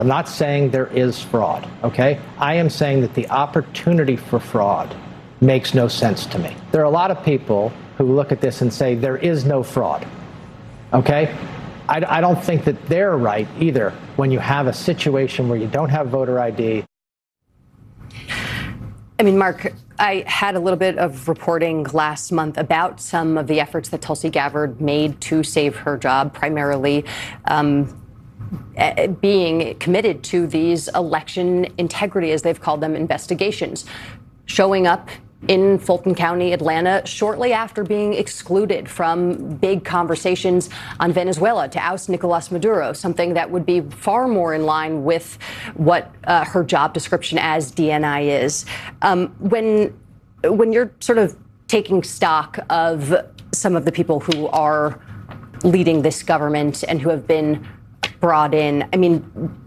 I'm not saying there is fraud, okay? I am saying that the opportunity for fraud makes no sense to me. There are a lot of people who look at this and say there is no fraud, okay? I don't think that they're right either when you have a situation where you don't have voter ID. I mean, Mark, I had a little bit of reporting last month about some of the efforts that Tulsi Gabbard made to save her job, primarily being committed to these election integrity, as they've called them, investigations, showing up in Fulton County, Atlanta, shortly after being excluded from big conversations on Venezuela to oust Nicolas Maduro, something that would be far more in line with what her job description as DNI is. When you're sort of taking stock of some of the people who are leading this government and who have been brought in, I mean,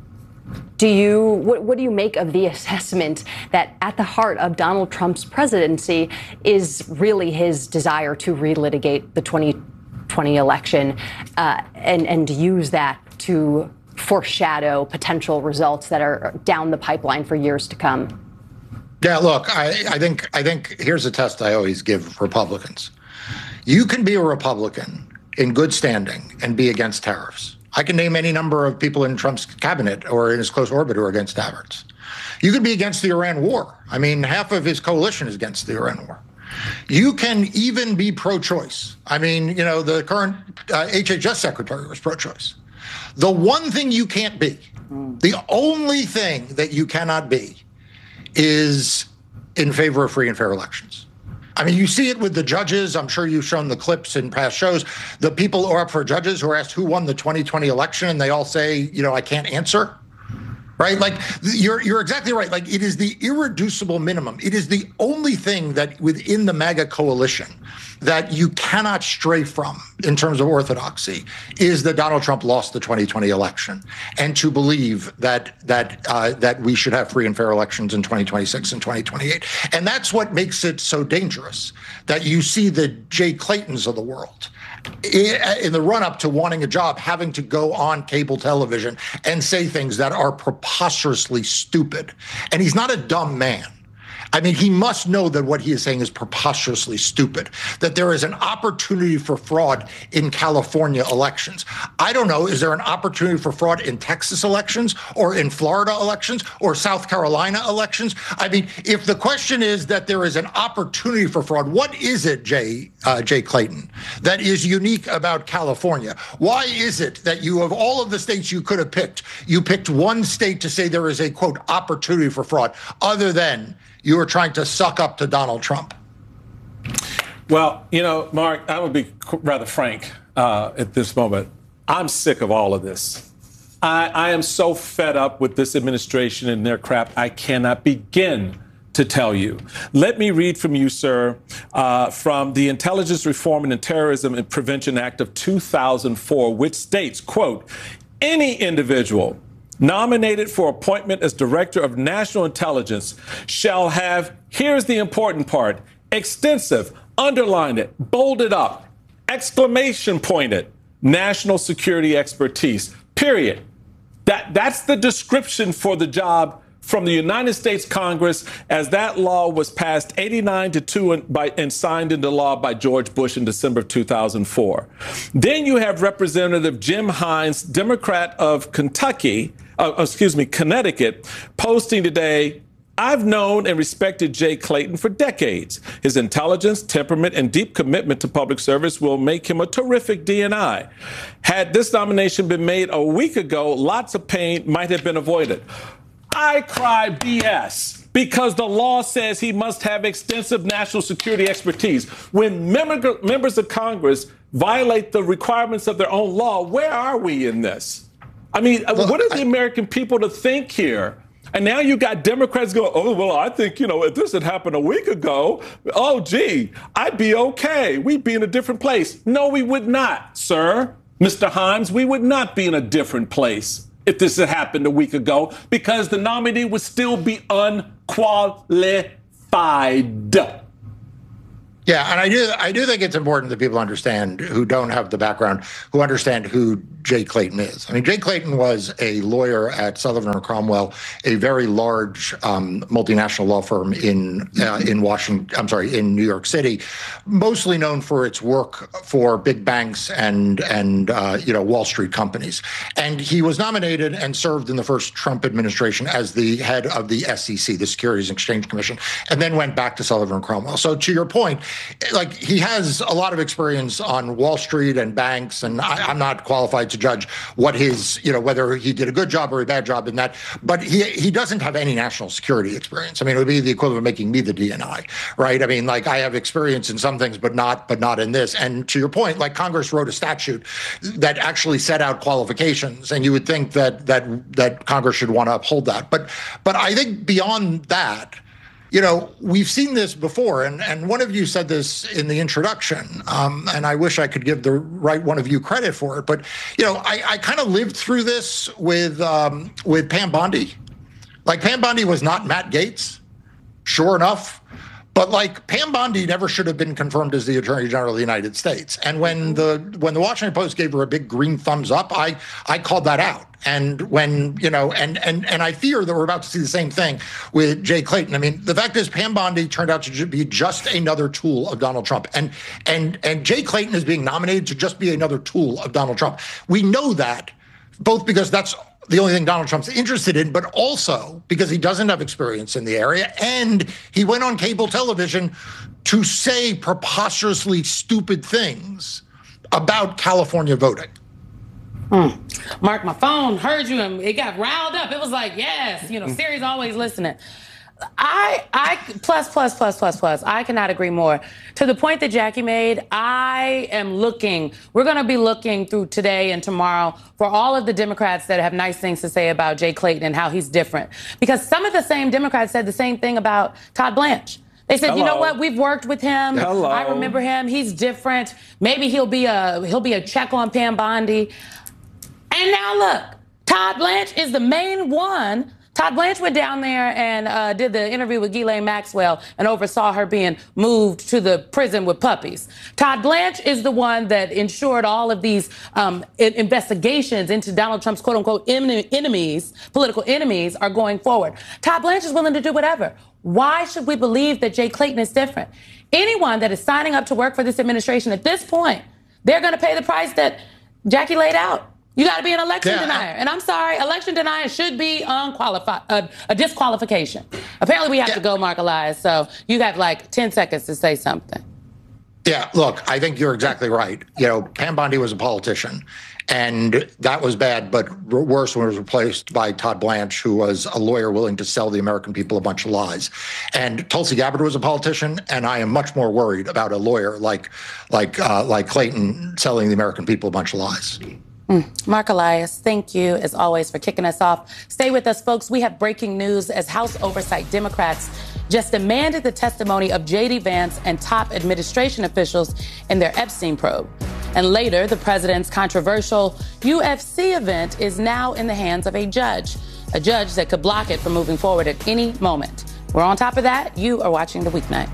what do you make of the assessment that at the heart of Donald Trump's presidency is really his desire to relitigate the 2020 election and use that to foreshadow potential results that are down the pipeline for years to come? Yeah, look, I think here's a test I always give Republicans. You can be a Republican in good standing and be against tariffs. I can name any number of people in Trump's cabinet or in his close orbit who are against tariffs. You could be against the Iran war. I mean, half of his coalition is against the Iran war. You can even be pro-choice. I mean, you know, the current HHS secretary was pro-choice. The one thing you can't be, the only thing that you cannot be, is in favor of free and fair elections. I mean, you see it with the judges. I'm sure you've shown the clips in past shows. The people who are up for judges who are asked who won the 2020 election, and they all say, you know, I can't answer. Right? Like, you're exactly right. Like, it is the irreducible minimum. It is the only thing that within the MAGA coalition that you cannot stray from in terms of orthodoxy is that Donald Trump lost the 2020 election, and to believe that we should have free and fair elections in 2026 and 2028. And that's what makes it so dangerous, that you see the Jay Claytons of the world in the run-up to wanting a job, having to go on cable television and say things that are preposterously stupid. And he's not a dumb man. I mean, he must know that what he is saying is preposterously stupid, that there is an opportunity for fraud in California elections. I don't know, is there an opportunity for fraud in Texas elections or in Florida elections or South Carolina elections? I mean, if the question is that there is an opportunity for fraud, what is it, Jay Clayton, that is unique about California? Why is it that you, of all of the states you could have picked, you picked one state to say there is a, quote, opportunity for fraud, other than you were trying to suck up to Donald Trump? Well, you know, Mark, I would be rather frank at this moment. I'm sick of all of this. I am so fed up with this administration and their crap, I cannot begin to tell you. Let me read from you, sir, from the Intelligence Reform and Terrorism and Prevention Act of 2004, which states, quote, any individual nominated for appointment as Director of National Intelligence shall have, here's the important part, extensive, underline it, bold it up, exclamation pointed, national security expertise, period. That's the description for the job from the United States Congress as that law was passed 89-2 and signed into law by George Bush in December of 2004. Then you have Representative Jim Hines, Democrat of Connecticut, posting today, I've known and respected Jay Clayton for decades. His intelligence, temperament, and deep commitment to public service will make him a terrific DNI. Had this nomination been made a week ago, lots of pain might have been avoided. I cry BS because the law says he must have extensive national security expertise. When members of Congress violate the requirements of their own law, where are we in this? I mean, what are the American people to think here? And now you got Democrats going, oh, well, I think, you know, if this had happened a week ago, oh, gee, I'd be okay. We'd be in a different place. No, we would not, sir. Mr. Himes, we would not be in a different place if this had happened a week ago, because the nominee would still be unqualified. Yeah, and I do think it's important that people understand, who don't have the background, who understand who Jay Clayton is. I mean, Jay Clayton was a lawyer at Sullivan & Cromwell, a very large multinational law firm in New York City, mostly known for its work for big banks and Wall Street companies. And he was nominated and served in the first Trump administration as the head of the SEC, the Securities and Exchange Commission, and then went back to Sullivan & Cromwell. So to your point, like, he has a lot of experience on Wall Street and banks, and I'm not qualified to judge what his, whether he did a good job or a bad job in that, but he doesn't have any national security experience. I mean, it would be the equivalent of making me the DNI, right? I mean, like, I have experience in some things, but not in this. And to your point, like, Congress wrote a statute that actually set out qualifications, and you would think that Congress should want to uphold that. But I think beyond that, we've seen this before, and one of you said this in the introduction, and I wish I could give the right one of you credit for it, but, I kind of lived through this with Pam Bondi. Like, Pam Bondi was not Matt Gaetz, sure enough, but, like, Pam Bondi never should have been confirmed as the Attorney General of the United States. And when the Washington Post gave her a big green thumbs up, I called that out. And when, and I fear that we're about to see the same thing with Jay Clayton. I mean, the fact is, Pam Bondi turned out to be just another tool of Donald Trump. And Jay Clayton is being nominated to just be another tool of Donald Trump. We know that, both because that's the only thing Donald Trump's interested in, but also because he doesn't have experience in the area. And he went on cable television to say preposterously stupid things about California voting. Mark, my phone heard you and it got riled up. It was like, yes, Siri's always listening. I plus. I cannot agree more. To the point that Jackie made, we're going to be looking through today and tomorrow for all of the Democrats that have nice things to say about Jay Clayton and how he's different. Because some of the same Democrats said the same thing about Todd Blanche. They said, You know what? We've worked with him. Hello. I remember him. He's different. Maybe he'll be a check on Pam Bondi. And now look, Todd Blanche is the main one. Todd Blanche went down there and did the interview with Ghislaine Maxwell and oversaw her being moved to the prison with puppies. Todd Blanche is the one that ensured all of these investigations into Donald Trump's quote-unquote political enemies are going forward. Todd Blanche is willing to do whatever. Why should we believe that Jay Clayton is different? Anyone that is signing up to work for this administration at this point, they're going to pay the price that Jackie laid out. You got to be an election denier. And I'm sorry, election denier should be a disqualification. Apparently we have to go, Mark Elias, so you have like 10 seconds to say something. Yeah, look, I think you're exactly right. Pam Bondi was a politician, and that was bad, but worse when it was replaced by Todd Blanche, who was a lawyer willing to sell the American people a bunch of lies. And Tulsi Gabbard was a politician, and I am much more worried about a lawyer like Clayton selling the American people a bunch of lies. Mark Elias, thank you, as always, for kicking us off. Stay with us, folks. We have breaking news as House Oversight Democrats just demanded the testimony of J.D. Vance and top administration officials in their Epstein probe. And later, the president's controversial UFC event is now in the hands of a judge that could block it from moving forward at any moment. We're on top of that. You are watching The Weeknight.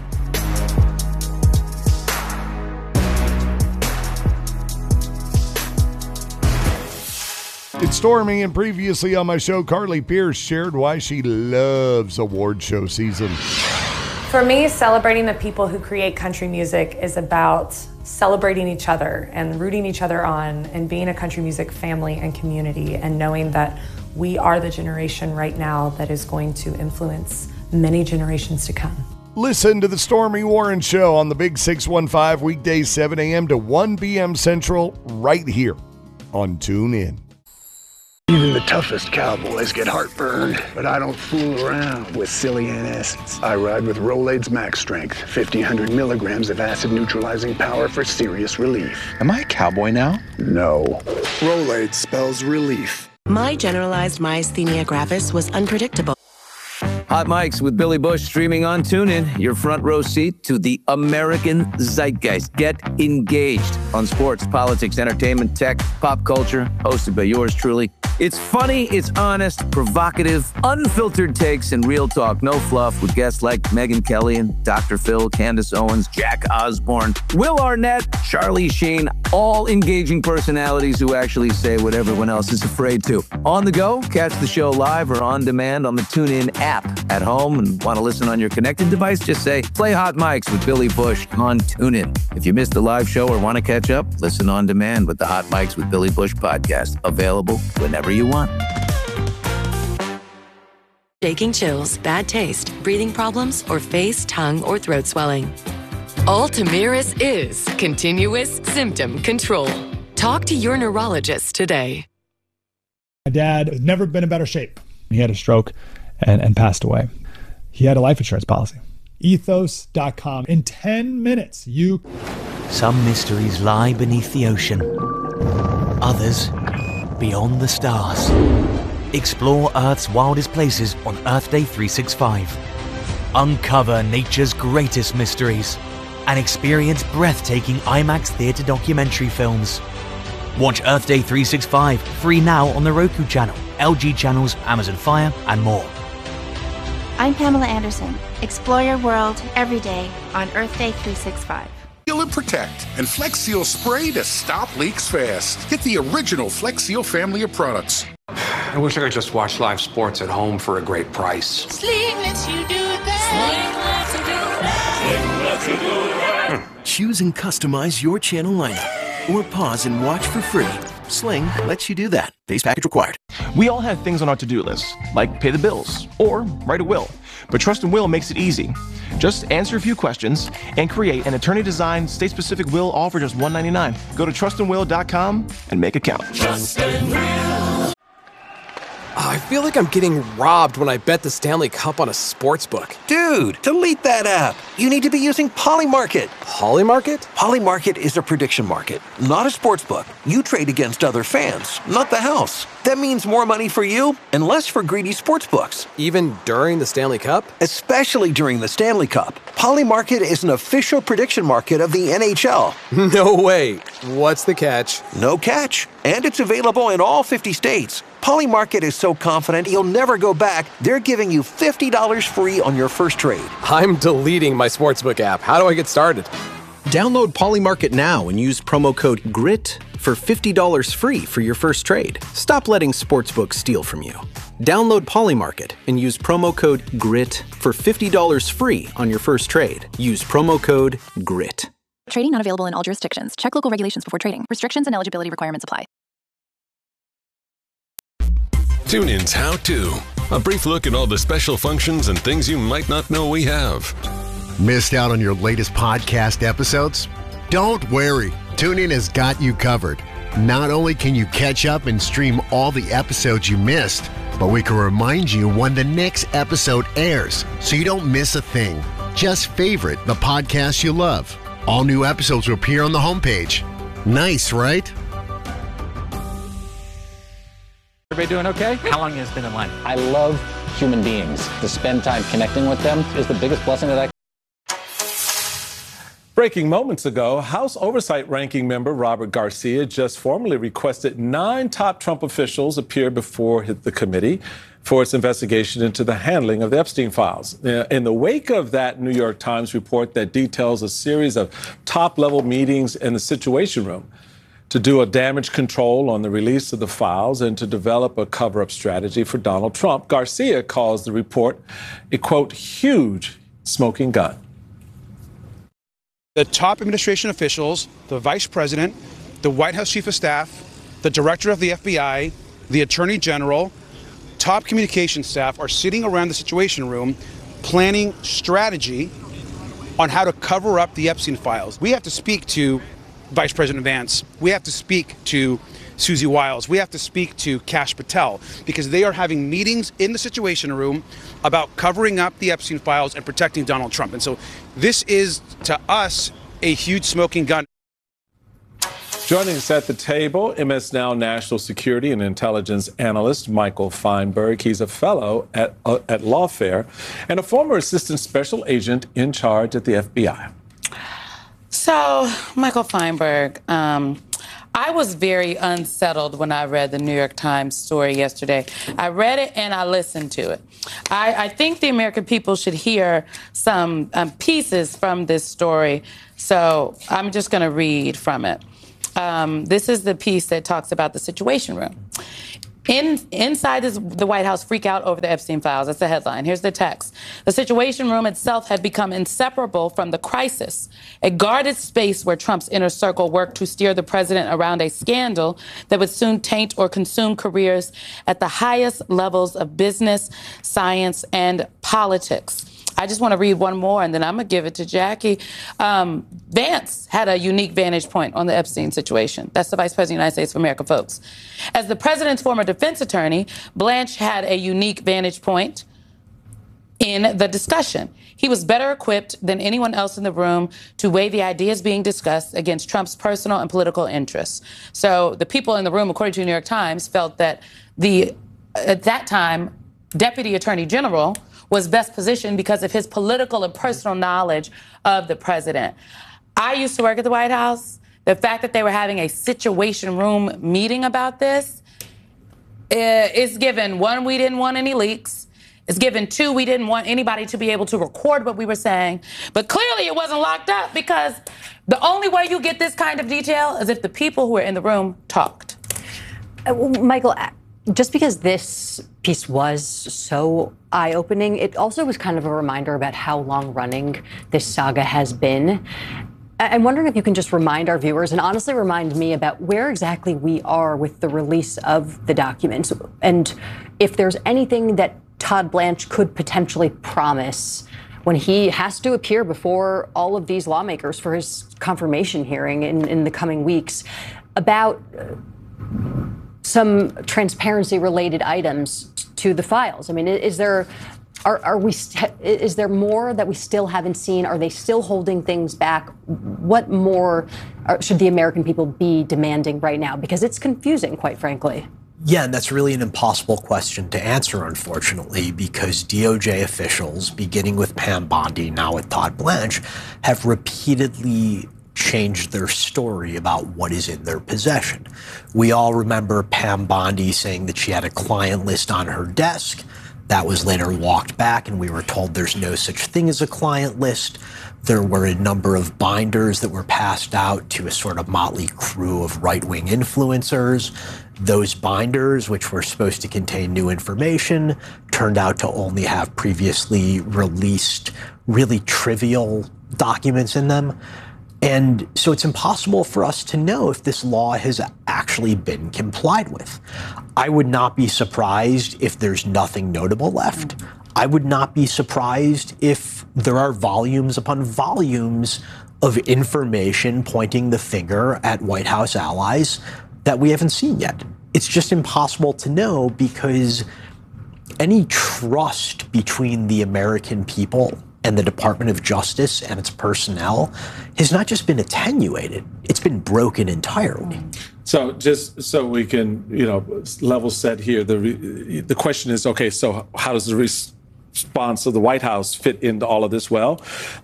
It's Stormy, and previously on my show, Carly Pierce shared why she loves award show season. For me, celebrating the people who create country music is about celebrating each other and rooting each other on and being a country music family and community and knowing that we are the generation right now that is going to influence many generations to come. Listen to the Stormy Warren Show on the Big 615 weekdays 7 a.m. to 1 p.m. Central right here on TuneIn. Even the toughest cowboys get heartburn, but I don't fool around with silly antacids. I ride with Rolaids Max Strength, 1,500 milligrams of acid-neutralizing power for serious relief. Am I a cowboy now? No. Rolaids spells relief. My generalized myasthenia gravis was unpredictable. Hot Mics with Billy Bush streaming on TuneIn, your front row seat to the American zeitgeist. Get engaged on sports, politics, entertainment, tech, pop culture, hosted by yours truly. It's funny, it's honest, provocative, unfiltered takes, and real talk. No fluff with guests like Megyn Kelly and Dr. Phil, Candace Owens, Jack Osborne, Will Arnett, Charlie Sheen, all engaging personalities who actually say what everyone else is afraid to. On the go, catch the show live or on demand on the TuneIn app. At home and want to listen on your connected device, just say, play Hot Mics with Billy Bush on TuneIn. If you missed a live show or want to catch up, listen on demand with the Hot Mics with Billy Bush podcast. Available whenever you want. Shaking chills, bad taste, breathing problems, or face, tongue, or throat swelling. Ultomiris is continuous symptom control. Talk to your neurologist today. My dad has never been in better shape. He had a stroke and passed away. He had a life insurance policy. Ethos.com. In 10 minutes, you... Some mysteries lie beneath the ocean. Others beyond the stars. Explore Earth's wildest places on Earth Day 365. Uncover nature's greatest mysteries and experience breathtaking IMAX theater documentary films. Watch Earth Day 365 free now on the Roku channel, LG channels, Amazon Fire, and more. I'm Pamela Anderson. Explore your world every day on Earth Day 365. Seal and Protect and Flex Seal Spray to stop leaks fast. Get the original Flex Seal family of products. I wish I could just watch live sports at home for a great price. Sling lets you do that. Sling lets you do that. Choose and customize your channel lineup, or pause and watch for free. Sling lets you do that. Base package required. We all have things on our to-do list, like pay the bills or write a will. But Trust and Will makes it easy. Just answer a few questions and create an attorney-designed, state-specific will all for just $1.99. Go to trustandwill.com and make it count. Trust and Will. I feel like I'm getting robbed when I bet the Stanley Cup on a sports book. Dude, delete that app. You need to be using Polymarket. Polymarket? Polymarket is a prediction market, not a sports book. You trade against other fans, not the house. That means more money for you and less for greedy sports books. Even during the Stanley Cup? Especially during the Stanley Cup. Polymarket is an official prediction market of the NHL. No way. What's the catch? No catch. And it's available in all 50 states. Polymarket is so confident you'll never go back, they're giving you $50 free on your first trade. I'm deleting my sportsbook app. How do I get started? Download Polymarket now and use promo code GRIT for $50 free for your first trade. Stop letting sportsbooks steal from you. Download Polymarket and use promo code GRIT for $50 free on your first trade. Use promo code GRIT. Trading not available in all jurisdictions. Check local regulations before trading. Restrictions and eligibility requirements apply. TuneIn's How To. A brief look at all the special functions and things you might not know we have. Missed out on your latest podcast episodes? Don't worry. TuneIn has got you covered. Not only can you catch up and stream all the episodes you missed, but we can remind you when the next episode airs so you don't miss a thing. Just favorite the podcast you love. All new episodes will appear on the homepage. Nice, right? Everybody doing okay? How long has it been in line? I love human beings. To spend time connecting with them is the biggest blessing that I Breaking moments ago, House Oversight Ranking Member Robert Garcia just formally requested 9 top Trump officials appear before the committee for its investigation into the handling of the Epstein files. In the wake of that New York Times report that details a series of top-level meetings in the Situation Room to do a damage control on the release of the files and to develop a cover-up strategy for Donald Trump, Garcia calls the report a, quote, huge smoking gun. The top administration officials, the vice president, the White House chief of staff, the director of the FBI, the attorney general, top communication staff are sitting around the Situation Room planning strategy on how to cover up the Epstein files. We have to speak to Vice President Vance. We have to speak to Susie Wiles. We have to speak to Kash Patel because they are having meetings in the Situation Room about covering up the Epstein files and protecting Donald Trump. And so this is, to us, a huge smoking gun. Joining us at the table, MS Now National Security and Intelligence Analyst Michael Feinberg. He's a fellow at Lawfare and a former assistant special agent in charge at the FBI. So, Michael Feinberg, I was very unsettled when I read the New York Times story yesterday. I read it and I listened to it. I think the American people should hear some pieces from this story, so I'm just going to read from it. This is the piece that talks about the Situation Room. Inside the White House freak out over the Epstein files. That's the headline. Here's the text. The Situation Room itself had become inseparable from the crisis, a guarded space where Trump's inner circle worked to steer the president around a scandal that would soon taint or consume careers at the highest levels of business, science, and politics. I just want to read one more, and then I'm going to give it to Jackie. Vance had a unique vantage point on the Epstein situation. That's the Vice President of the United States of America, folks. As the president's former defense attorney, Blanche had a unique vantage point in the discussion. He was better equipped than anyone else in the room to weigh the ideas being discussed against Trump's personal and political interests. So the people in the room, according to the New York Times, felt that at that time, Deputy Attorney General was best positioned because of his political and personal knowledge of the president. I used to work at the White House. The fact that they were having a Situation Room meeting about this is given, one, we didn't want any leaks. It's given, two, we didn't want anybody to be able to record what we were saying. But clearly it wasn't locked up because the only way you get this kind of detail is if the people who were in the room talked. Michael, just because this piece was so eye-opening, it also was kind of a reminder about how long-running this saga has been. I'm wondering if you can just remind our viewers, and honestly remind me, about where exactly we are with the release of the documents, and if there's anything that Todd Blanche could potentially promise when he has to appear before all of these lawmakers for his confirmation hearing in the coming weeks about some transparency-related items to the files. I mean, is there more that we still haven't seen? Are they still holding things back? What more should the American people be demanding right now? Because it's confusing, quite frankly. Yeah, and that's really an impossible question to answer, unfortunately, because DOJ officials, beginning with Pam Bondi, now with Todd Blanche, have repeatedly changed their story about what is in their possession. We all remember Pam Bondi saying that she had a client list on her desk. That was later walked back, and we were told there's no such thing as a client list. There were a number of binders that were passed out to a sort of motley crew of right-wing influencers. Those binders, which were supposed to contain new information, turned out to only have previously released really trivial documents in them. And so it's impossible for us to know if this law has actually been complied with. I would not be surprised if there's nothing notable left. I would not be surprised if there are volumes upon volumes of information pointing the finger at White House allies that we haven't seen yet. It's just impossible to know because any trust between the American people and the Department of Justice and its personnel has not just been attenuated, it's been broken entirely. So just so we can, level set here, the question is, okay, so how does the response of the White House fit into all of this? Well,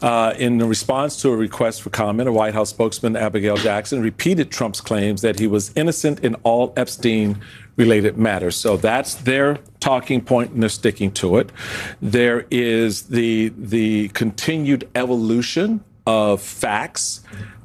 in the response to a request for comment, a White House spokesman, Abigail Jackson, repeated Trump's claims that he was innocent in all Epstein-related matters. So that's their talking point, and they're sticking to it. There is the continued evolution of facts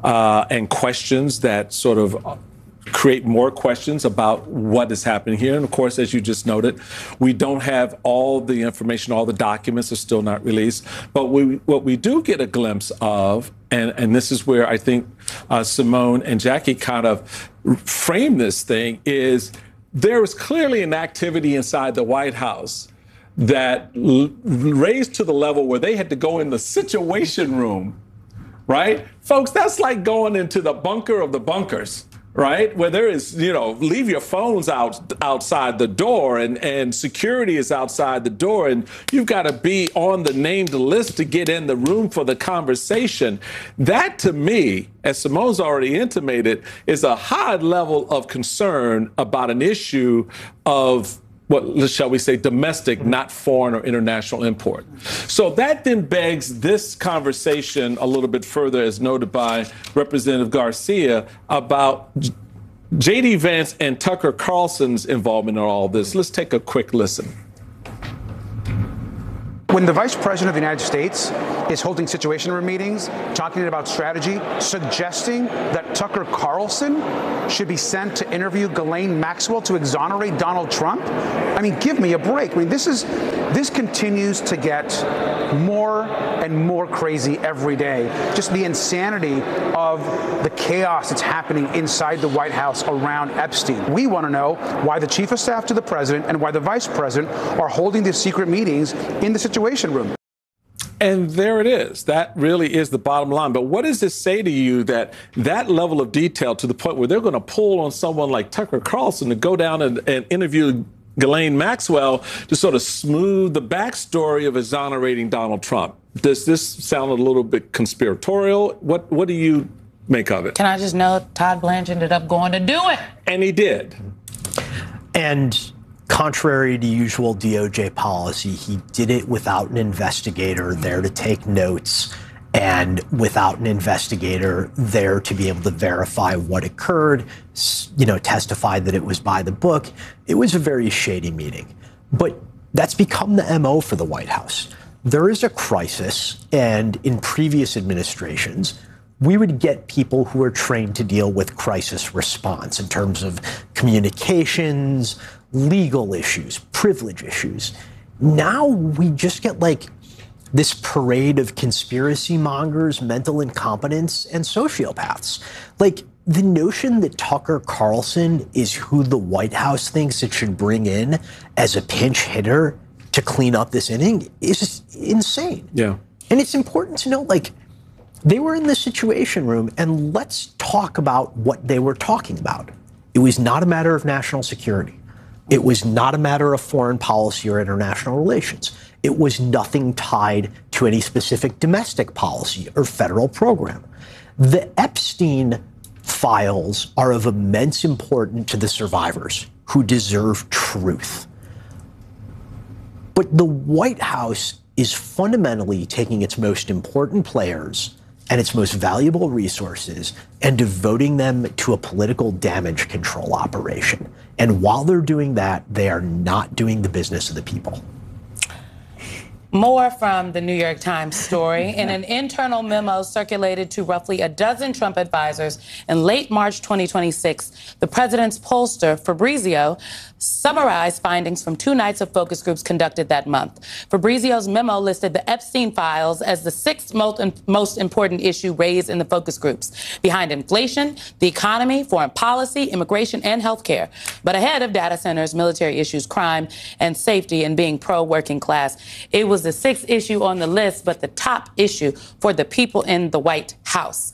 and questions that sort of create more questions about what is happening here. And of course, as you just noted, we don't have all the information, all the documents are still not released. But what we do get a glimpse of, and this is where I think Simone and Jackie kind of frame this thing, is there was clearly an activity inside the White House that raised to the level where they had to go in the Situation Room, right? Folks, that's like going into the bunker of the bunkers, right? Where there is, leave your phones outside the door and security is outside the door and you've got to be on the named list to get in the room for the conversation. That to me, as Simone's already intimated, is a high level of concern about an issue of what shall we say, domestic, not foreign or international import. So that then begs this conversation a little bit further, as noted by Representative Garcia, about J.D. Vance and Tucker Carlson's involvement in all this. Let's take a quick listen. When the Vice President of the United States is holding Situation Room meetings, talking about strategy, suggesting that Tucker Carlson should be sent to interview Ghislaine Maxwell to exonerate Donald Trump, I mean, give me a break. I mean, this continues to get more and more crazy every day. Just the insanity of the chaos that's happening inside the White House around Epstein. We want to know why the Chief of Staff to the President and why the Vice President are holding these secret meetings in the Situation Room. And there it is. That really is the bottom line. But what does this say to you, that level of detail to the point where they're going to pull on someone like Tucker Carlson to go down and interview Ghislaine Maxwell to sort of smooth the backstory of exonerating Donald Trump? Does this sound a little bit conspiratorial? What do you make of it? Can I just note, Todd Blanche ended up going to do it. And he did. And contrary to usual DOJ policy, he did it without an investigator there to take notes and without an investigator there to be able to verify what occurred, testify that it was by the book. It was a very shady meeting. But that's become the MO for the White House. There is a crisis, and in previous administrations, we would get people who are trained to deal with crisis response in terms of communications, legal issues, privilege issues. Now we just get this parade of conspiracy mongers, mental incompetence, and sociopaths. The notion that Tucker Carlson is who the White House thinks it should bring in as a pinch hitter to clean up this inning is just insane. Yeah. And it's important to know, they were in the Situation Room, and let's talk about what they were talking about. It was not a matter of national security. It was not a matter of foreign policy or international relations. It was nothing tied to any specific domestic policy or federal program. The Epstein files are of immense importance to the survivors who deserve truth. But the White House is fundamentally taking its most important players and its most valuable resources and devoting them to a political damage control operation. And while they're doing that, they are not doing the business of the people. More from the New York Times story. In an internal memo circulated to roughly a dozen Trump advisors in late March 2026, the president's pollster, Fabrizio, summarized findings from 2 nights of focus groups conducted that month. Fabrizio's memo listed the Epstein files as the 6th most important issue raised in the focus groups, behind inflation, the economy, foreign policy, immigration, and healthcare, but ahead of data centers, military issues, crime, and safety, and being pro-working class. It was the 6th issue on the list, but the top issue for the people in the White House.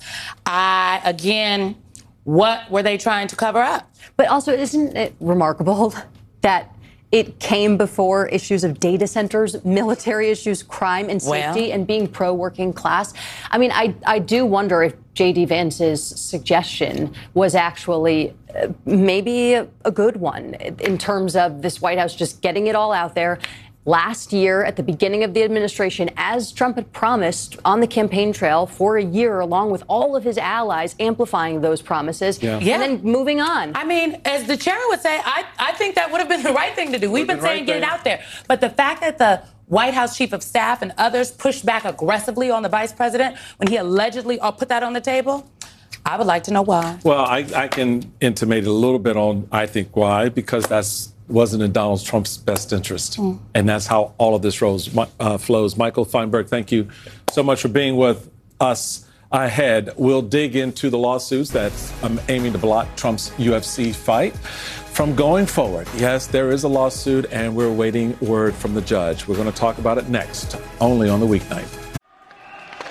What were they trying to cover up? But also, isn't it remarkable that it came before issues of data centers, military issues, crime and safety, and being pro-working class? I mean, I do wonder if J.D. Vance's suggestion was actually maybe a good one in terms of this White House just getting it all out there. Last year, at the beginning of the administration, as Trump had promised on the campaign trail for a year, along with all of his allies, amplifying those promises, and then moving on. I mean, as the chairman would say, I think that would have been the right thing to do. We've been saying get it out there. But the fact that the White House chief of staff and others pushed back aggressively on the vice president when he allegedly put that on the table, I would like to know why. Well, I can intimate a little bit on, I think, why, because that's wasn't in Donald Trump's best interest. And that's how all of this flows. Michael Feinberg, thank you so much for being with us ahead. We'll dig into the lawsuits that's aiming to block Trump's UFC fight from going forward. Yes, there is a lawsuit, and we're awaiting word from the judge. We're going to talk about it next, only on the weeknight. I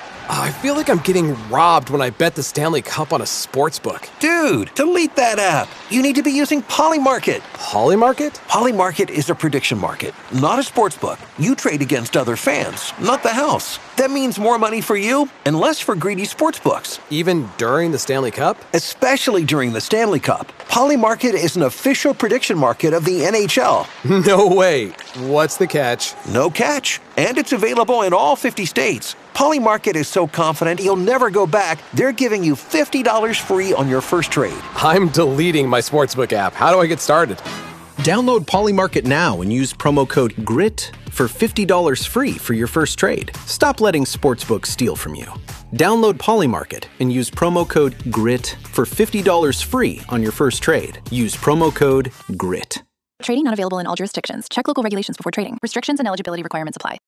I feel like I'm getting robbed when I bet the Stanley Cup on a sportsbook. Dude, delete that app. You need to be using Polymarket. Polymarket? Polymarket is a prediction market, not a sportsbook. You trade against other fans, not the house. That means more money for you and less for greedy sportsbooks. Even during the Stanley Cup? Especially during the Stanley Cup. Polymarket is an official prediction market of the NHL. No way. What's the catch? No catch. And it's available in all 50 states. Polymarket is so confident you'll never go back, they're giving you $50 free on your first trade. I'm deleting my sportsbook app. How do I get started? Download Polymarket now and use promo code GRIT for $50 free for your first trade. Stop letting sportsbooks steal from you. Download Polymarket and use promo code GRIT for $50 free on your first trade. Use promo code GRIT. Trading not available in all jurisdictions. Check local regulations before trading. Restrictions and eligibility requirements apply.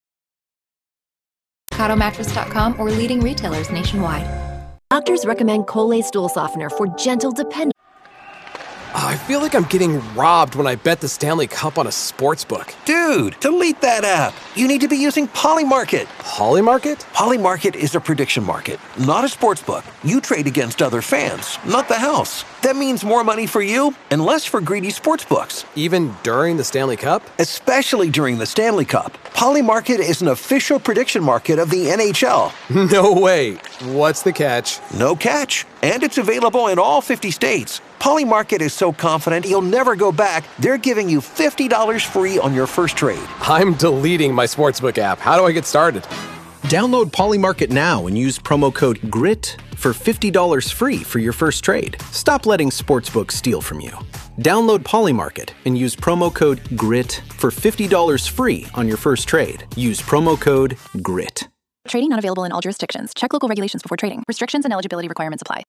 CottoMattress.com or leading retailers nationwide. Doctors recommend Colay Stool Softener for gentle, dependable. I feel like I'm getting robbed when I bet the Stanley Cup on a sportsbook. Dude, delete that app. You need to be using Polymarket. Polymarket? Polymarket is a prediction market, not a sportsbook. You trade against other fans, not the house. That means more money for you and less for greedy sportsbooks. Even during the Stanley Cup? Especially during the Stanley Cup. Polymarket is an official prediction market of the NHL. No way. What's the catch? No catch. And it's available in all 50 states. Polymarket is so confident you'll never go back, they're giving you $50 free on your first trade. I'm deleting my sportsbook app. How do I get started? Download Polymarket now and use promo code GRIT for $50 free for your first trade. Stop letting sportsbooks steal from you. Download Polymarket and use promo code GRIT for $50 free on your first trade. Use promo code GRIT. Trading not available in all jurisdictions. Check local regulations before trading. Restrictions and eligibility requirements apply.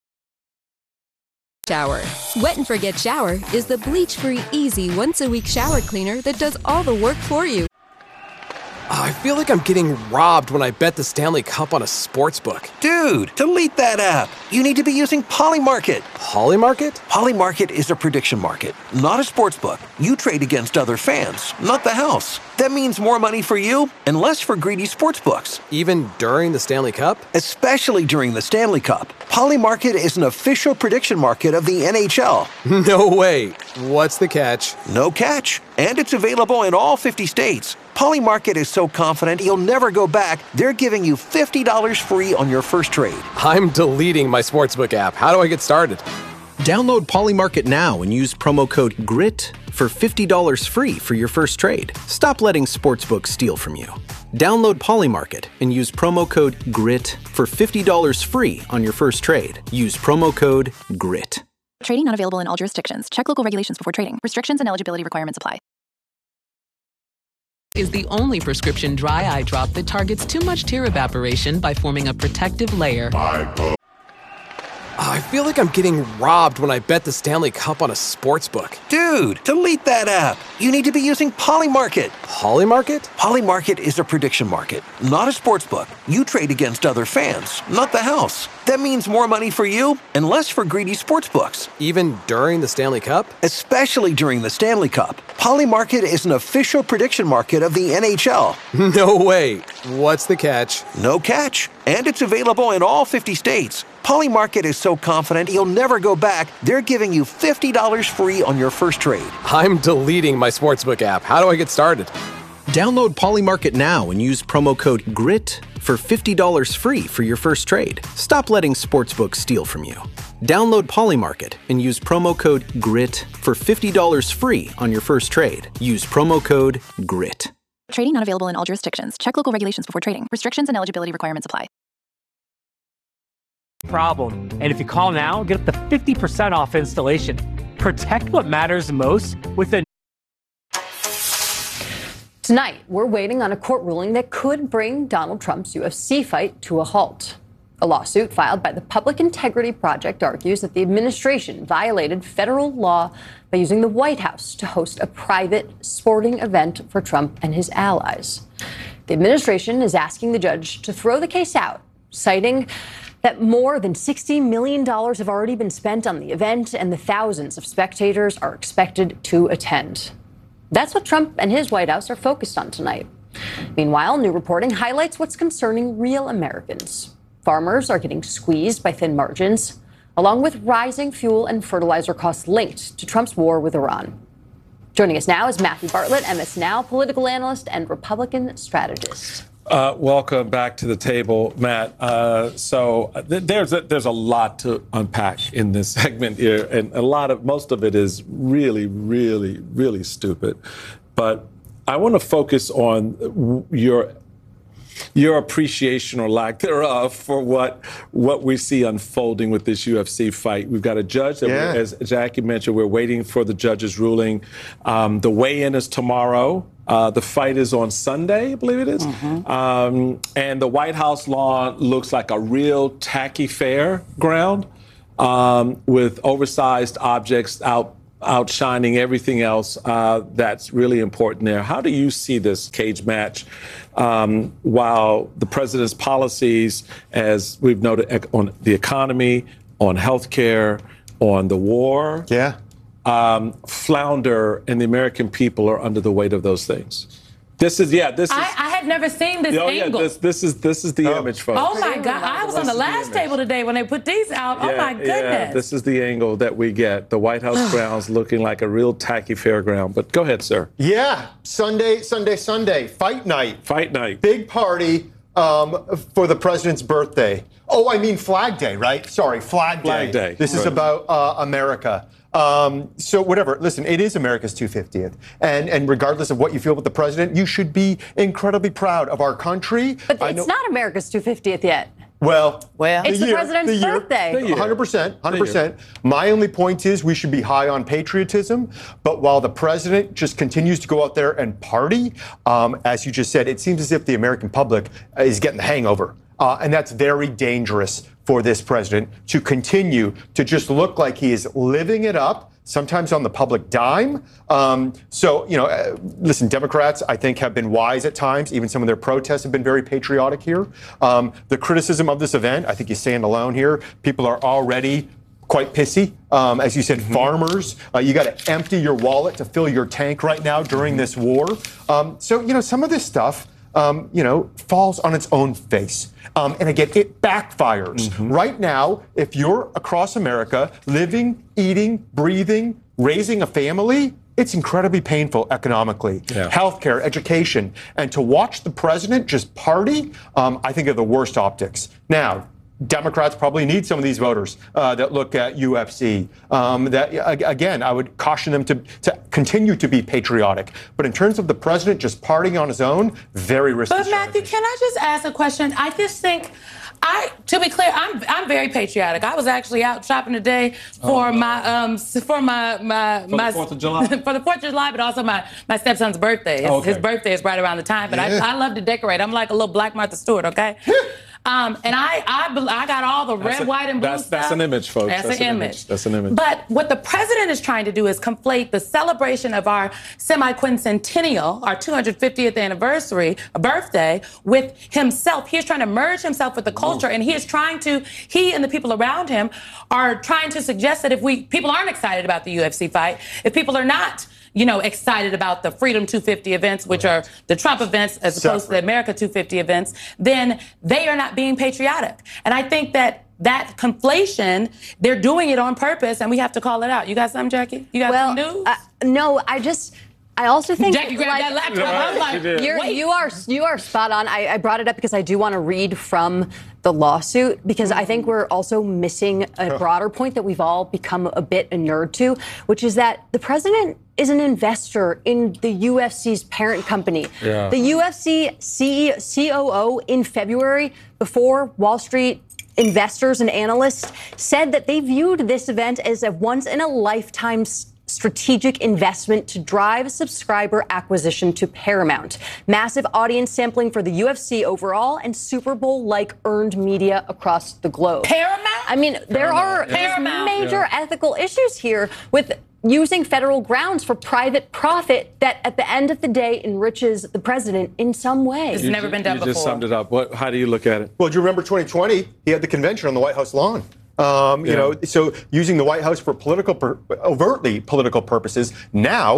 Shower. Wet and Forget Shower is the bleach-free, easy, once-a-week shower cleaner that does all the work for you. I feel like I'm getting robbed when I bet the Stanley Cup on a sportsbook. Dude, delete that app. You need to be using Polymarket. Polymarket? Polymarket is a prediction market, not a sportsbook. You trade against other fans, not the house. That means more money for you and less for greedy sportsbooks. Even during the Stanley Cup? Especially during the Stanley Cup. Polymarket is an official prediction market of the NHL. No way. What's the catch? No catch. And it's available in all 50 states. Polymarket is so confident you'll never go back, they're giving you $50 free on your first trade. I'm deleting my sportsbook app. How do I get started? Download Polymarket now and use promo code GRIT for $50 free for your first trade. Stop letting sportsbooks steal from you. Download Polymarket and use promo code GRIT for $50 free on your first trade. Use promo code GRIT. Trading not available in all jurisdictions. Check local regulations before trading. Restrictions and eligibility requirements apply. Is the only prescription dry eye drop that targets too much tear evaporation by forming a protective layer. I feel like I'm getting robbed when I bet the Stanley Cup on a sportsbook. Dude, delete that app. You need to be using Polymarket. Polymarket? Polymarket is a prediction market, not a sportsbook. You trade against other fans, not the house. That means more money for you and less for greedy sportsbooks. Even during the Stanley Cup? Especially during the Stanley Cup. Polymarket is an official prediction market of the NHL. No way. What's the catch? No catch. And it's available in all 50 states. Polymarket is so confident you'll never go back, they're giving you $50 free on your first trade. I'm deleting my sportsbook app. How do I get started? Download Polymarket now and use promo code GRIT for $50 free for your first trade. Stop letting sportsbooks steal from you. Download Polymarket and use promo code GRIT for $50 free on your first trade. Use promo code GRIT. Trading not available in all jurisdictions. Check local regulations before trading. Restrictions and eligibility requirements apply. Problem. And if you call now, get up to 50% off installation. Protect what matters most with a... Tonight, we're waiting on a court ruling that could bring Donald Trump's UFC fight to a halt. A lawsuit filed by the Public Integrity Project argues that the administration violated federal law by using the White House to host a private sporting event for Trump and his allies. The administration is asking the judge to throw the case out, citing that more than $60 million have already been spent on the event and the thousands of spectators are expected to attend. That's what Trump and his White House are focused on tonight. Meanwhile, new reporting highlights what's concerning real Americans. Farmers are getting squeezed by thin margins, along with rising fuel and fertilizer costs linked to Trump's war with Iran. Joining us now is Matthew Bartlett, MS Now political analyst and Republican strategist. Welcome back to the table, Matt. There's a lot to unpack in this segment here, and most of it is really, really, really stupid. But I want to focus on your appreciation or lack thereof for what we see unfolding with this UFC fight. We've got a judge that, as Jackie mentioned, we're waiting for the judge's ruling. The weigh-in is tomorrow. The fight is on Sunday, I believe it is. And the White House lawn looks like a real tacky fairground with oversized objects outshining everything else that's really important there. How do you see this cage match while the president's policies, as we've noted, on the economy, on healthcare, on the war, flounder, and the American people are under the weight of those things? I had never seen this angle. This is the image, folks. Oh my God! I was on the last table today when they put these out. Oh my goodness! Yeah, this is the angle that we get. The White House grounds looking like a real tacky fairground. But go ahead, sir. Yeah, Sunday, fight night. Fight night. Big party for the president's birthday. Oh, I mean Flag Day, right? Sorry, Flag Day. This is about America. So whatever, listen, it is America's 250th. And regardless of what you feel about the president, you should be incredibly proud of our country. But it's not America's 250th yet. Well, it's the president's birthday. 100%. My only point is we should be high on patriotism. But while the president just continues to go out there and party, as you just said, it seems as if the American public is getting the hangover. And that's very dangerous for this president to continue to just look like he is living it up, sometimes on the public dime. Listen, Democrats, I think, have been wise at times. Even some of their protests have been very patriotic here. The criticism of this event, I think you stand alone here. People are already quite pissy. As you said, farmers, you got to empty your wallet to fill your tank right now during this war. Some of this stuff, falls on its own face. And again, it backfires. Right now, if you're across America, living, eating, breathing, raising a family, it's incredibly painful economically. Healthcare, education. And to watch the president just party, I think are the worst optics. Now, Democrats probably need some of these voters that look at UFC. Again, I would caution them to continue to be patriotic. But in terms of the president just partying on his own, very risky. But Matthew, can I just ask a question? I just think, to be clear, I'm very patriotic. I was actually out shopping today for my 4th of July. For the 4th of July, but also my stepson's birthday. His birthday is right around the time. But I love to decorate. I'm like a little Black Martha Stewart, okay? And I got all the red, white, and blue stuff. That's an image, folks. That's an image. That's an image. But what the president is trying to do is conflate the celebration of our semi-quincentennial, our 250th birthday, with himself. He's trying to merge himself with the culture, and he and the people around him are trying to suggest that if people aren't excited about the UFC fight, if people are not excited about the Freedom 250 events, which are the Trump events as opposed to the America 250 events, then they are not being patriotic. And I think that conflation, they're doing it on purpose, and we have to call it out. You got something, Jackie? You got some news? No, I also think Jackie grabbed that laptop. I was like, you are spot on. I brought it up because I do want to read from the lawsuit, because I think we're also missing a broader point that we've all become a bit inured to, which is that the president is an investor in the UFC's parent company. The UFC COO in February, before Wall Street investors and analysts, said that they viewed this event as a once-in-a-lifetime strategic investment to drive subscriber acquisition to Paramount. Massive audience sampling for the UFC overall and Super Bowl-like earned media across the globe. Paramount? I mean, there are major ethical issues here with using federal grounds for private profit that at the end of the day enriches the president in some way. It's never been done before. You just summed it up. How do you look at it? Well, do you remember 2020? He had the convention on the White House lawn. So using the White House for overtly political purposes. Now,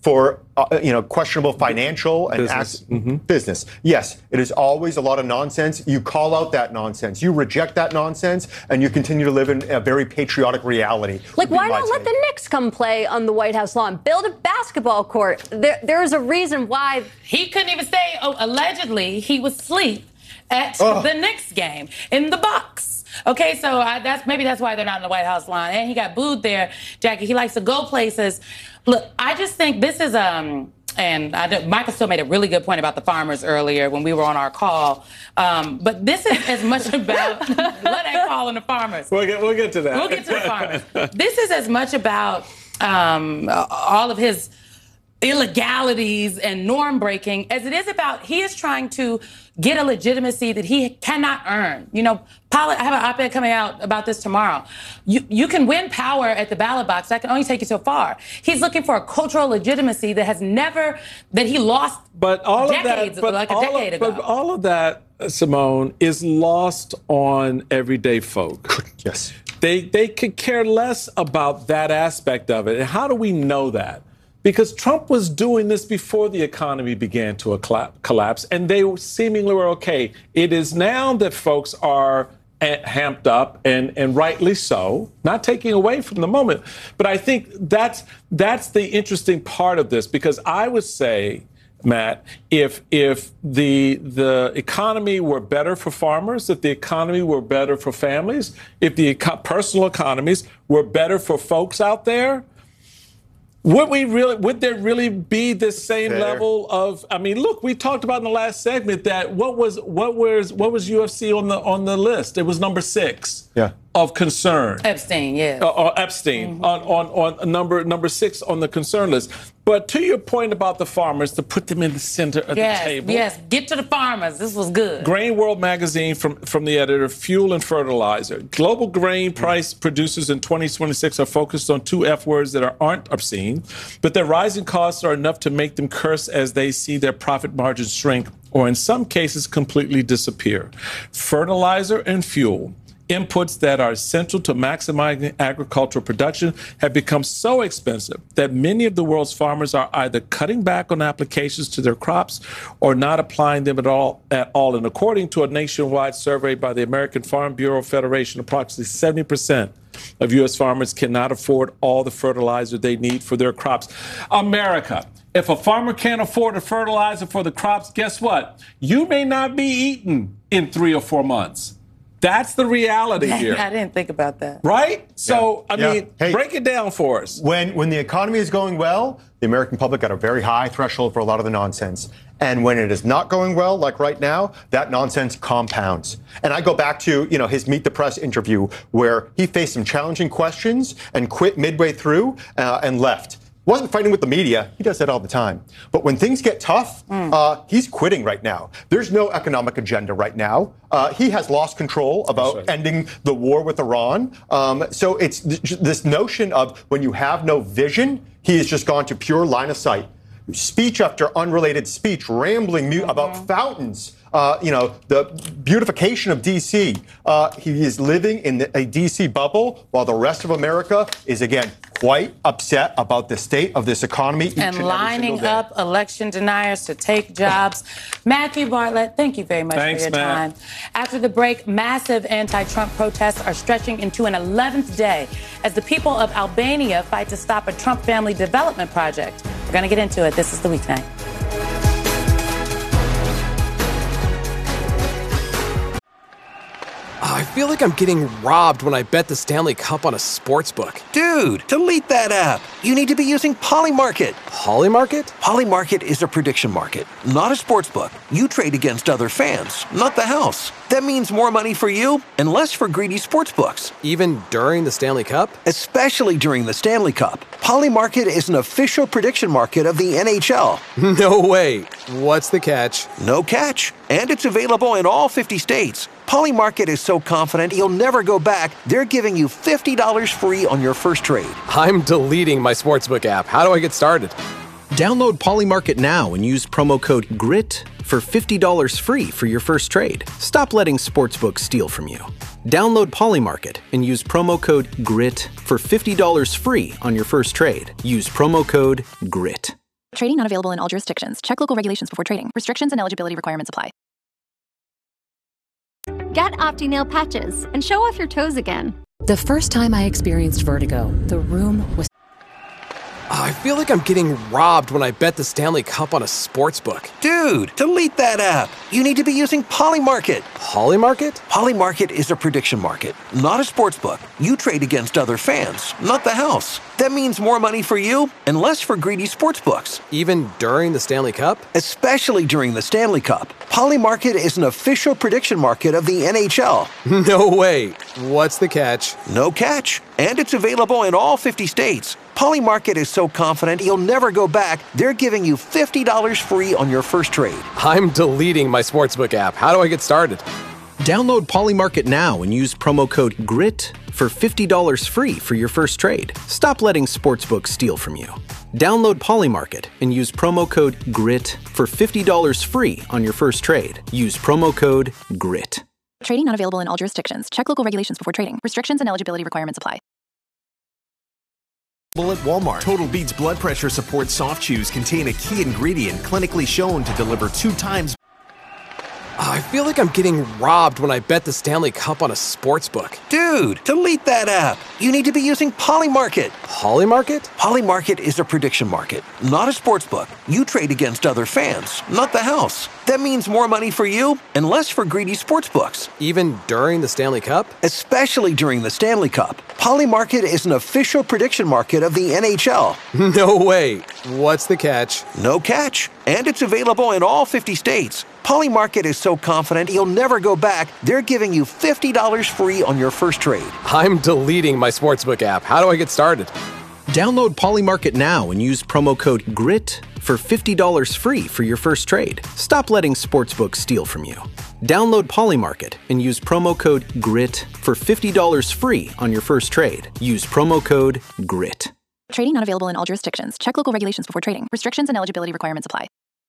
for questionable financial and business. Yes, it is always a lot of nonsense. You call out that nonsense. You reject that nonsense, and you continue to live in a very patriotic reality. Like, why not let the Knicks come play on the White House lawn? Build a basketball court. There's a reason why. He couldn't even stay. Allegedly, he was asleep at the Knicks game in the box. Okay, so maybe that's why they're not in the White House lawn. And he got booed there, Jackie. He likes to go places. Look, I just think this is Michael still made a really good point about the farmers earlier when we were on our call. But this is as much about let that call on the farmers. We'll get to that. We'll get to the farmers. This is as much about all of his illegalities and norm breaking as it is about he is trying to get a legitimacy that he cannot earn. I have an op-ed coming out about this tomorrow. You can win power at the ballot box. That can only take you so far. He's looking for a cultural legitimacy that he lost decades ago. But all of that, Simone, is lost on everyday folk. Yes. They could care less about that aspect of it. And how do we know that? Because Trump was doing this before the economy began to collapse, and they seemingly were okay. It is now that folks are hamped up, and rightly so, not taking away from the moment. But I think that's the interesting part of this, because I would say, Matt, if the economy were better for farmers, if the economy were better for families, if the personal economies were better for folks out there, would there really be this same level of? I mean, look, we talked about in the last segment that what was UFC on the list? It was number 6 of concern. Epstein, yeah. Epstein on number 6 on the concern list. But to your point about the farmers, to put them in the center of the table. Yes, get to the farmers. This was good. Grain World magazine from the editor, Fuel and Fertilizer. Global grain price producers in 2026 are focused on 2 F words that aren't obscene, but their rising costs are enough to make them curse as they see their profit margins shrink, or in some cases completely disappear. Fertilizer and fuel, inputs that are essential to maximizing agricultural production, have become so expensive that many of the world's farmers are either cutting back on applications to their crops or not applying them at all. And according to a nationwide survey by the American Farm Bureau Federation, approximately 70% of U.S. farmers cannot afford all the fertilizer they need for their crops. America, if a farmer can't afford the fertilizer for the crops, guess what? You may not be eating in 3 or 4 months. That's the reality here. I didn't think about that. Right? So, I mean, break it down for us. When the economy is going well, the American public got a very high threshold for a lot of the nonsense. And when it is not going well, like right now, that nonsense compounds. And I go back to, his Meet the Press interview where he faced some challenging questions and quit midway through and left. Wasn't fighting with the media. He does that all the time. But when things get tough, he's quitting right now. There's no economic agenda right now. He has lost control about ending the war with Iran. So it's this notion of when you have no vision, he has just gone to pure line of sight. Speech after unrelated speech, rambling about fountains. The beautification of D.C. He is living in a D.C. bubble while the rest of America is, again, quite upset about the state of this economy and lining up election deniers to take jobs. Matthew Bartlett, thank you very much for your time. After the break, massive anti-Trump protests are stretching into an 11th day as the people of Albania fight to stop a Trump family development project. We're going to get into it. This is The Weeknight. I feel like I'm getting robbed when I bet the Stanley Cup on a sportsbook. Dude, delete that app. You need to be using Polymarket. Polymarket? Polymarket is a prediction market, not a sportsbook. You trade against other fans, not the house. That means more money for you and less for greedy sportsbooks. Even during the Stanley Cup? Especially during the Stanley Cup. Polymarket is an official prediction market of the NHL. No way. What's the catch? No catch. And it's available in all 50 states. Polymarket is so confident you'll never go back, they're giving you $50 free on your first trade. I'm deleting my sportsbook app. How do I get started? Download Polymarket now and use promo code GRIT for $50 free for your first trade. Stop letting sportsbooks steal from you. Download Polymarket and use promo code GRIT for $50 free on your first trade. Use promo code GRIT. Trading not available in all jurisdictions. Check local regulations before trading. Restrictions and eligibility requirements apply. Get OptiNail patches and show off your toes again. The first time I experienced vertigo, the room was... I feel like I'm getting robbed when I bet the Stanley Cup on a sportsbook. Dude, delete that app. You need to be using Polymarket. Polymarket? Polymarket is a prediction market, not a sportsbook. You trade against other fans, not the house. That means more money for you and less for greedy sportsbooks. Even during the Stanley Cup? Especially during the Stanley Cup. Polymarket is an official prediction market of the NHL. No way. What's the catch? No catch. And it's available in all 50 states. Polymarket is so confident you'll never go back, they're giving you $50 free on your first trade. I'm deleting my sportsbook app. How do I get started? Download Polymarket now and use promo code GRIT for $50 free for your first trade. Stop letting sportsbooks steal from you. Download Polymarket and use promo code GRIT for $50 free on your first trade. Use promo code GRIT. Trading not available in all jurisdictions. Check local regulations before trading. Restrictions and eligibility requirements apply. At Walmart. Total Beats blood pressure support soft chews contain a key ingredient clinically shown to deliver 2 times. I feel like I'm getting robbed when I bet the Stanley Cup on a sportsbook. Dude, delete that app. You need to be using Polymarket. Polymarket? Polymarket is a prediction market, not a sportsbook. You trade against other fans, not the house. That means more money for you and less for greedy sportsbooks. Even during the Stanley Cup? Especially during the Stanley Cup. Polymarket is an official prediction market of the NHL. No way. What's the catch? No catch. And it's available in all 50 states. Polymarket is so confident you'll never go back, they're giving you $50 free on your first trade. I'm deleting my sportsbook app. How do I get started? Download Polymarket now and use promo code GRIT for $50 free for your first trade. Stop letting sportsbooks steal from you. Download Polymarket and use promo code GRIT for $50 free on your first trade. Use promo code GRIT. Trading not available in all jurisdictions. Check local regulations before trading. Restrictions and eligibility requirements apply.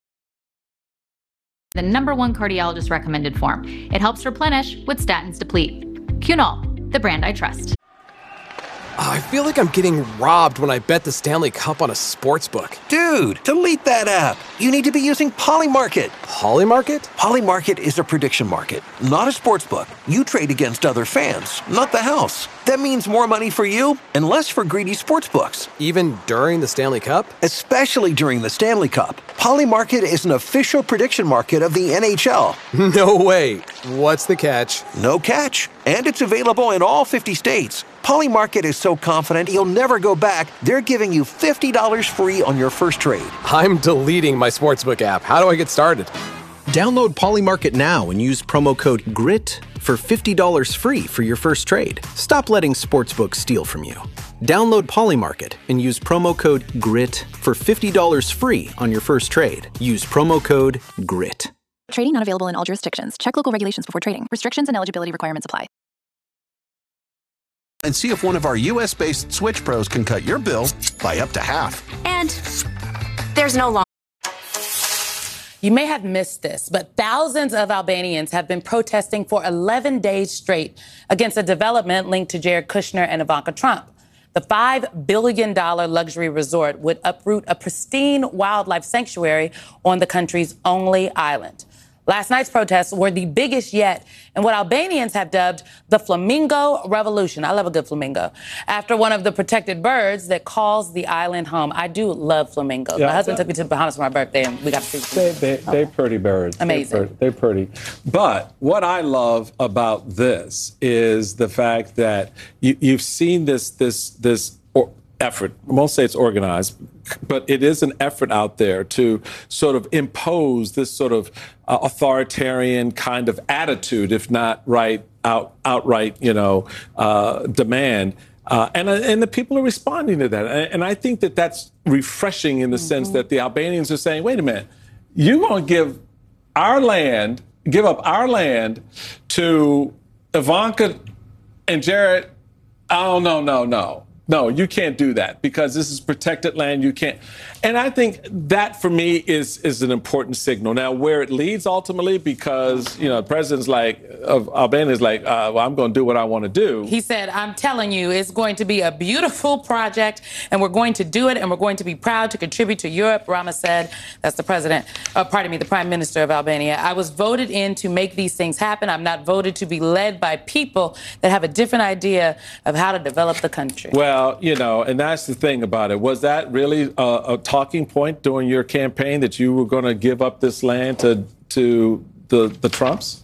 The #1 cardiologist recommended form. It helps replenish what statins deplete. Cunol, the brand I trust. I feel like I'm getting robbed when I bet the Stanley Cup on a sportsbook. Dude, delete that app. You need to be using Polymarket. Polymarket? Polymarket is a prediction market, not a sportsbook. You trade against other fans, not the house. That means more money for you and less for greedy sportsbooks. Even during the Stanley Cup? Especially during the Stanley Cup. Polymarket is an official prediction market of the NHL. No way. What's the catch? No catch. And it's available in all 50 states. Polymarket is so confident you'll never go back, they're giving you $50 free on your first trade. I'm deleting my sportsbook app. How do I get started? Download Polymarket now and use promo code GRIT for $50 free for your first trade. Stop letting sportsbooks steal from you. Download Polymarket and use promo code GRIT for $50 free on your first trade. Use promo code GRIT. Trading not available in all jurisdictions. Check local regulations before trading. Restrictions and eligibility requirements apply. And see if one of our US-based Switch Pros can cut your bill by up to half. And there's no long. You may have missed this, but thousands of Albanians have been protesting for 11 days straight against a development linked to Jared Kushner and Ivanka Trump. The $5 billion luxury resort would uproot a pristine wildlife sanctuary on the country's only island. Last night's protests were the biggest yet in what Albanians have dubbed the Flamingo Revolution. I love a good flamingo. After one of the protected birds that calls the island home. I do love flamingos. Yeah, my husband took me to the Bahamas for my birthday, and we got to see them. They're pretty birds. Amazing. They're pretty. But what I love about this is the fact that you've seen this effort. I won't say it's organized, but it is an effort out there to sort of impose this sort of authoritarian kind of attitude, if not outright, demand. And the people are responding to that. And I think that that's refreshing in the sense that the Albanians are saying, wait a minute, you're going to give up our land to Ivanka and Jared? Oh, no. No, you can't do that because this is protected land. You can't. And I think that for me is an important signal. Now, where it leads ultimately, because, the president's of Albania is well, I'm going to do what I want to do. He said, I'm telling you, it's going to be a beautiful project and we're going to do it and we're going to be proud to contribute to Europe. Rama said, that's the the Prime Minister of Albania. I was voted in to make these things happen. I'm not voted to be led by people that have a different idea of how to develop the country. Well, and that's the thing about it. Was that really a talking point during your campaign that you were going to give up this land to the Trumps?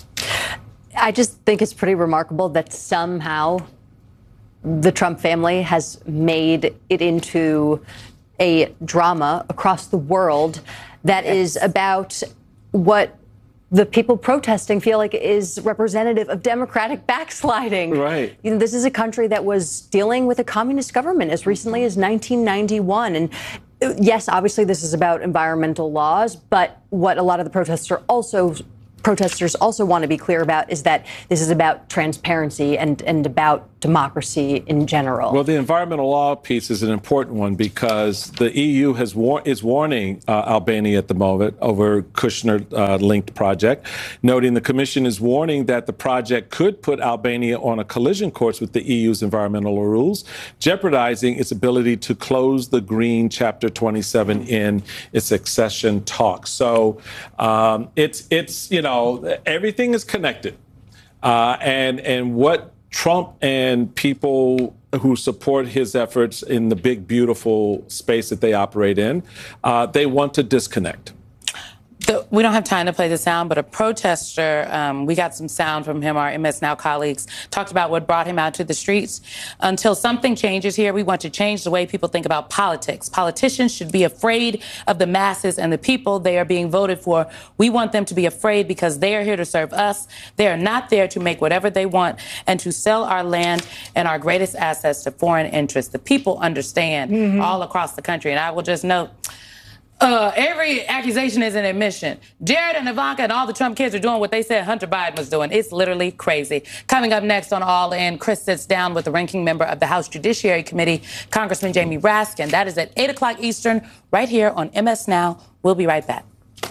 I just think it's pretty remarkable that somehow the Trump family has made it into a drama across the world that is about what the people protesting feel like is representative of democratic backsliding. Right. This is a country that was dealing with a communist government as recently as 1991. And yes, obviously this is about environmental laws, but what a lot of the protesters also want to be clear about is that this is about transparency and about democracy in general. Well, the environmental law piece is an important one because the EU is warning Albania at the moment over Kushner-linked project, noting the Commission is warning that the project could put Albania on a collision course with the EU's environmental rules, jeopardizing its ability to close the Green Chapter 27 in its accession talks. So it's everything is connected, and what Trump and people who support his efforts in the big, beautiful space that they operate in, they want to disconnect. We don't have time to play the sound, but a protester, we got some sound from him, our MS Now colleagues, talked about what brought him out to the streets. Until something changes here, we want to change the way people think about politics. Politicians should be afraid of the masses and the people they are being voted for. We want them to be afraid because they are here to serve us. They are not there to make whatever they want and to sell our land and our greatest assets to foreign interests. The people understand all across the country. And I will just note, every accusation is an admission. Jared and Ivanka and all the Trump kids are doing what they said Hunter Biden was doing. It's literally crazy. Coming up next on All In, Chris sits down with the ranking member of the House Judiciary Committee, Congressman Jamie Raskin. That is at 8 o'clock Eastern, right here on MS Now. We'll be right back.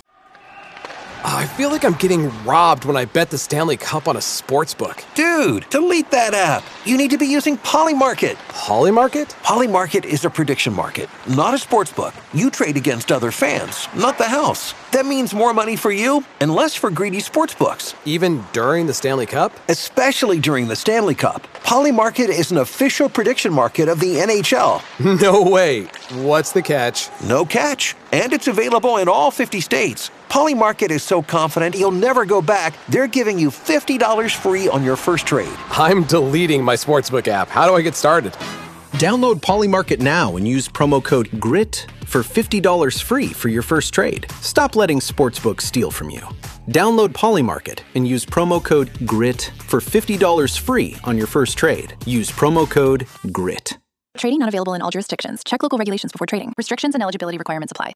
I feel like I'm getting robbed when I bet the Stanley Cup on a sportsbook. Dude, delete that app. You need to be using Polymarket. Polymarket? Polymarket is a prediction market, not a sportsbook. You trade against other fans, not the house. That means more money for you and less for greedy sportsbooks. Even during the Stanley Cup? Especially during the Stanley Cup. Polymarket is an official prediction market of the NHL. No way. What's the catch? No catch. And it's available in all 50 states. Polymarket is so confident you'll never go back, they're giving you $50 free on your first trade. I'm deleting my sportsbook app. How do I get started? Download Polymarket now and use promo code GRIT for $50 free for your first trade. Stop letting sportsbooks steal from you. Download Polymarket and use promo code GRIT for $50 free on your first trade. Use promo code GRIT. Trading not available in all jurisdictions. Check local regulations before trading. Restrictions and eligibility requirements apply.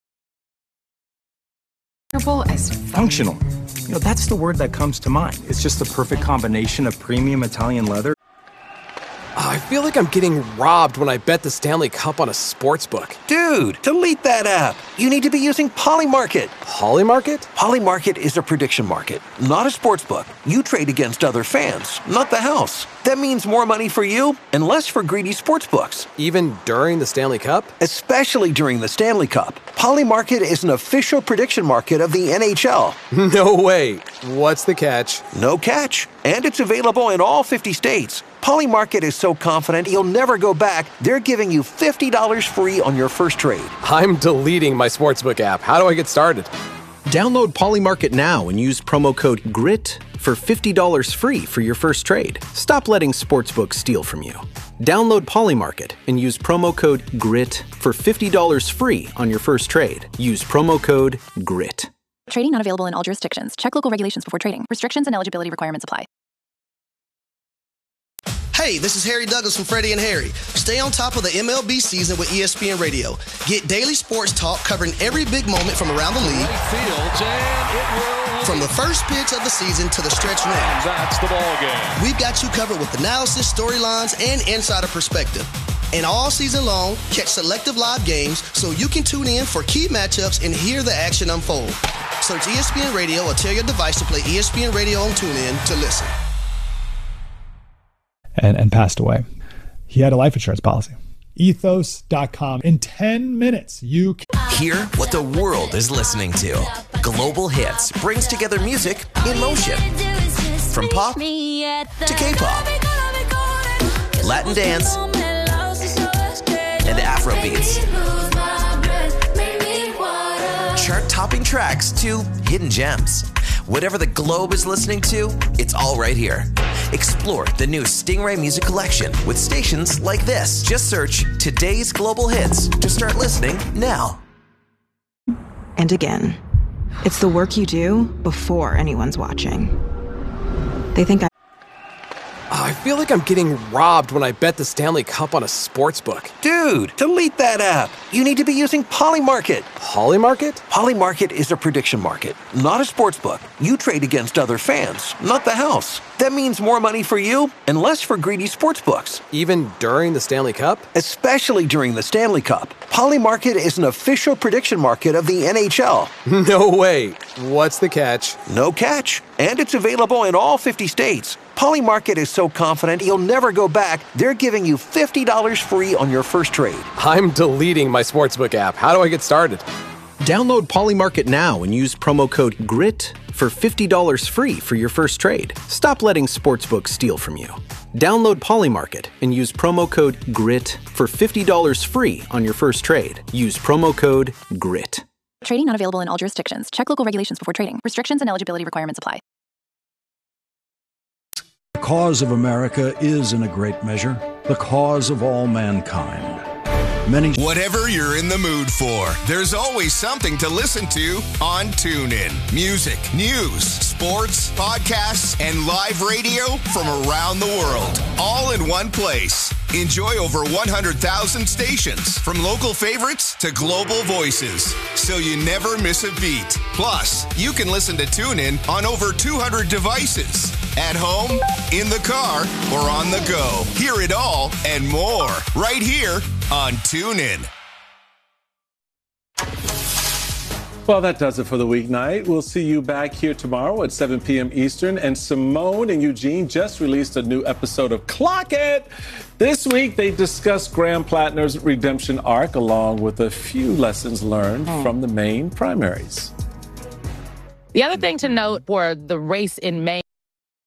Functional. That's the word that comes to mind. It's just the perfect combination of premium Italian leather. I feel like I'm getting robbed when I bet the Stanley Cup on a sportsbook. Dude, delete that app. You need to be using Polymarket. Polymarket? Polymarket is a prediction market, not a sportsbook. You trade against other fans, not the house. That means more money for you and less for greedy sportsbooks. Even during the Stanley Cup? Especially during the Stanley Cup. Polymarket is an official prediction market of the NHL. No way. What's the catch? No catch. And it's available in all 50 states. Polymarket is so confident you'll never go back, they're giving you $50 free on your first trade. I'm deleting my sportsbook app. How do I get started? Download Polymarket now and use promo code GRIT for $50 free for your first trade. Stop letting sportsbooks steal from you. Download Polymarket and use promo code GRIT for $50 free on your first trade. Use promo code GRIT. Trading not available in all jurisdictions. Check local regulations before trading. Restrictions and eligibility requirements apply. Hey, this is Harry Douglas from Freddie and Harry. Stay on top of the MLB season with ESPN Radio. Get daily sports talk covering every big moment from around the league. From the first pitch of the season to the stretch run. That's the ball game. We've got you covered with analysis, storylines, and insider perspective. And all season long, catch selective live games so you can tune in for key matchups and hear the action unfold. Search ESPN Radio or tell your device to play ESPN Radio on TuneIn to listen. And passed away. He had a life insurance policy. Ethos.com. In 10 minutes, you can hear what the world is listening to. Global Hits brings together music in motion. From pop to K-pop, Latin dance, and Afrobeats. Chart-topping tracks to hidden gems. Whatever the globe is listening to, it's all right here. Explore the new Stingray Music Collection with stations like this. Just search Today's Global Hits to start listening now. And again, it's the work you do before anyone's watching. They think I feel like I'm getting robbed when I bet the Stanley Cup on a sportsbook. Dude, delete that app. You need to be using Polymarket. Polymarket? Polymarket is a prediction market, not a sportsbook. You trade against other fans, not the house. That means more money for you and less for greedy sportsbooks. Even during the Stanley Cup? Especially during the Stanley Cup. Polymarket is an official prediction market of the NHL. No way. What's the catch? No catch. And it's available in all 50 states. Polymarket is so confident you'll never go back, they're giving you $50 free on your first trade. I'm deleting my sportsbook app. How do I get started? Download Polymarket now and use promo code GRIT for $50 free for your first trade. Stop letting sportsbooks steal from you. Download Polymarket and use promo code GRIT for $50 free on your first trade. Use promo code GRIT. Trading not available in all jurisdictions. Check local regulations before trading. Restrictions and eligibility requirements apply. The cause of America is, in a great measure, the cause of all mankind. Whatever you're in the mood for, there's always something to listen to on TuneIn. Music, news, sports, podcasts, and live radio from around the world, all in one place. Enjoy over 100,000 stations, from local favorites to global voices, so you never miss a beat. Plus, you can listen to TuneIn on over 200 devices, at home, in the car, or on the go. Hear it all and more right here on TuneIn. Well, that does it for the weeknight. We'll see you back here tomorrow at 7 p.m. Eastern. And Simone and Eugene just released a new episode of Clock It. This week, they discussed Graham Plattner's redemption arc, along with a few lessons learned from the Maine primaries. The other thing to note for the race in Maine.